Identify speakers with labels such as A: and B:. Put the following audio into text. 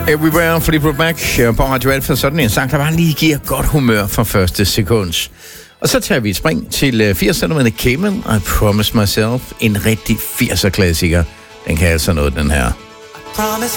A: Everywhere, Fleetwood Mac på Radio Alfa. Sådan en sang, der bare lige giver godt humør fra første sekund. Og så tager vi et spring til 80'erne med The Cayman, I Promise Myself. En rigtig 80'er klassiker. Den kan altså noget, den her.